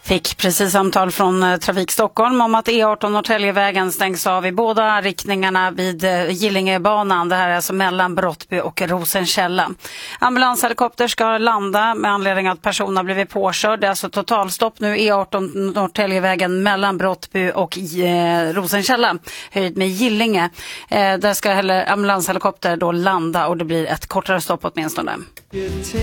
Fick precis samtal från Trafik Stockholm om att E18 Norrtäljevägen stängs av i båda riktningarna vid Gillingebanan. Det här är alltså mellan Brottby och Rosenkälla. Ambulanshelikopter ska landa med anledning av att personen har blivit påkörd. Det är alltså totalstopp nu E18 Norrtäljevägen mellan Brottby och Rosenkälla, höjd med Gillinge. Där ska ambulanshelikopter då landa och det blir ett kortare stopp åtminstone.